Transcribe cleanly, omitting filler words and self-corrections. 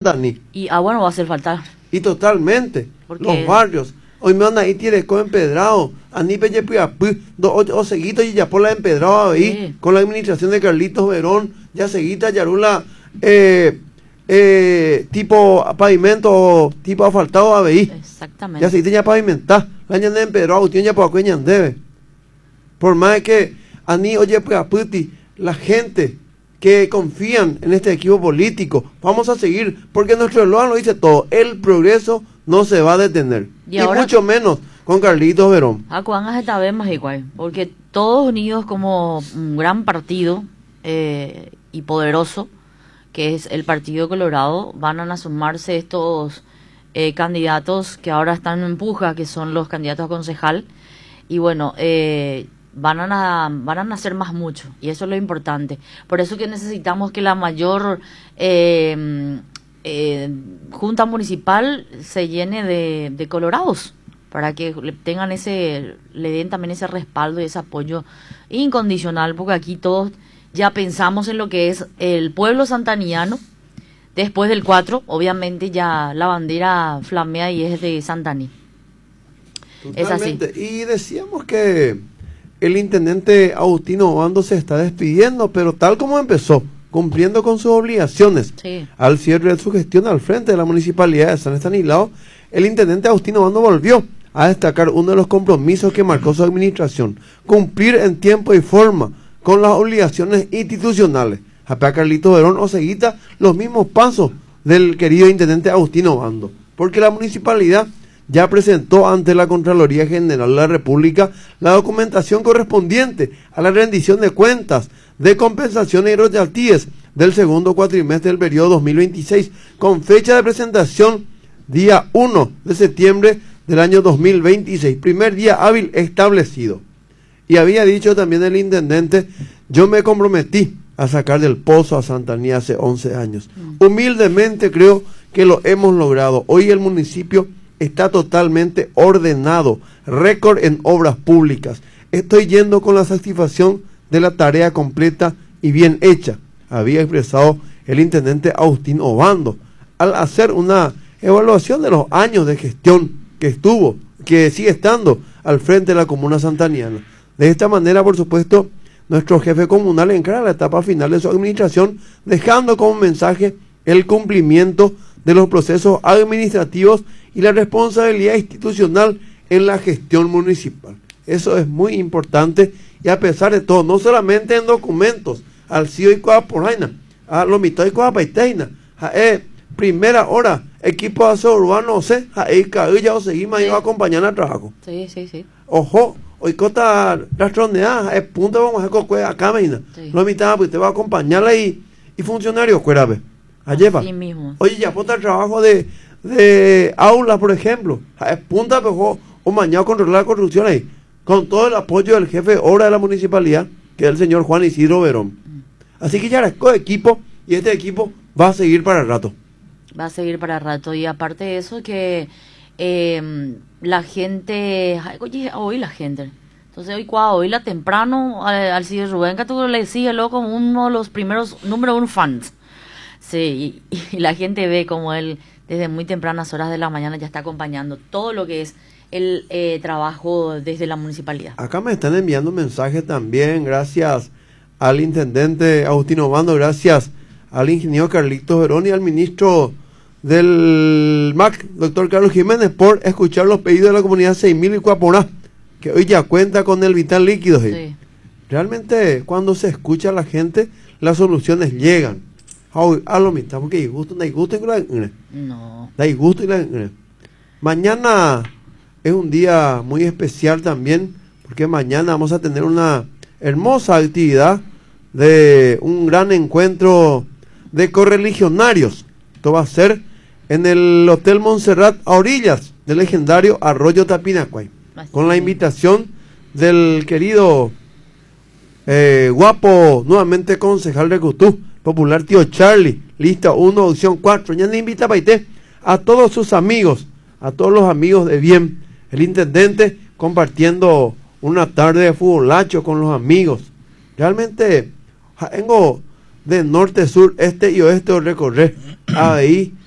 Santaní. Y agua no va a hacer falta. Y totalmente. Porque los barrios. Hoy me van ahí tiene con empedrado. Ani peye o seguito y ya por la empedrado ahí. Sí. Con la administración de Carlitos Verón. Ya seguita Yarula. Tipo pavimento, tipo asfaltado a veí. Exactamente. Ya seguita ya pavimentar. La ñande empedrado. Tiene ya para que ñandebe. Por más que Ani oye puti. La gente que confían en este equipo político, vamos a seguir, porque nuestro eslogan lo dice todo, el progreso no se va a detener, y ahora, mucho menos con Carlitos Verón. Acuangas esta vez más igual, porque todos unidos como un gran partido y poderoso, que es el Partido Colorado, van a sumarse estos candidatos que ahora están en puja, que son los candidatos a concejal, y bueno, van a nacer más mucho, y eso es lo importante. Por eso que necesitamos que la mayor junta municipal se llene de colorados, para que le den también ese respaldo y ese apoyo incondicional, porque aquí todos ya pensamos en lo que es el pueblo santaniano. Después del 4, obviamente ya la bandera flamea y es de Santaní. Totalmente. Es así. Y decíamos que el intendente Agustino Obando se está despidiendo, pero tal como empezó, cumpliendo con sus obligaciones, Sí. al cierre de su gestión al frente de la municipalidad de San Estanislao, el intendente Agustino Obando volvió a destacar uno de los compromisos que marcó su administración: cumplir en tiempo y forma con las obligaciones institucionales. Japea Carlitos Verón o seguita los mismos pasos del querido intendente Agustino Obando, porque la municipalidad ya presentó ante la Contraloría General de la República la documentación correspondiente a la rendición de cuentas de compensaciones y royalties del segundo cuatrimestre del periodo 2026, con fecha de presentación día 1 de septiembre del año 2026, primer día hábil establecido. Y había dicho también el intendente: yo me comprometí a sacar del pozo a Santaní hace 11 años. Humildemente creo que lo hemos logrado. Hoy el municipio está totalmente ordenado, récord en obras públicas. Estoy yendo con la satisfacción de la tarea completa y bien hecha, había expresado el intendente Agustín Obando al hacer una evaluación de los años de gestión que sigue estando al frente de la comuna santaniana. De esta manera, por supuesto, nuestro jefe comunal encara la etapa final de su administración, dejando como mensaje el cumplimiento de los procesos administrativos y la responsabilidad institucional en la gestión municipal. Eso es muy importante, y a pesar de todo, no solamente en documentos, al CIO y Coaporaina, a lo mitad y Coapaiteina, primera hora, equipo de aseo urbano, ya o seguimos ahí acompañando al trabajo. Sí. Ojo, hoy cota rastronea, punto vamos a hacer acá, meina. Lo mitad, pues te va a acompañarla y funcionarios, cuérabe. Allepa. Así mismo. Oye, ya ponta el trabajo de aulas, por ejemplo. Punta, pero o mañana controlar la construcción ahí, con todo el apoyo del jefe de obra de la municipalidad, que es el señor Juan Isidro Verón. Así que ya es equipo, y este equipo va a seguir para el rato. Va a seguir para rato. Y aparte de eso, que la gente, oye, hoy la gente, entonces hoy la temprano al CID Rubén Catulo le sigue luego como uno de los primeros número 1 fans. Sí, y la gente ve como él desde muy tempranas horas de la mañana ya está acompañando todo lo que es el trabajo desde la municipalidad. Acá me están enviando mensajes también, gracias al intendente Agustino Obando, gracias al ingeniero Carlitos Verón y al ministro del MAC, doctor Carlos Jiménez, por escuchar los pedidos de la comunidad 6000 y Cuaporá, que hoy ya cuenta con el vital líquido. Sí. Realmente, cuando se escucha a la gente, las soluciones llegan. A lo mismo, porque hay gusto No. da gusto y mañana es un día muy especial también, porque mañana vamos a tener una hermosa actividad de un gran encuentro de correligionarios. Esto va a ser en el Hotel Montserrat, a orillas del legendario Arroyo Tapinacuay, con la invitación del querido guapo, nuevamente concejal de Cutú, popular tío Charlie, lista 1, opción 4. Ya le invita a Paité a todos sus amigos, a todos los amigos de bien. El intendente compartiendo una tarde de futbolacho con los amigos. Realmente vengo de norte, sur, este y oeste de recorrer. Ahí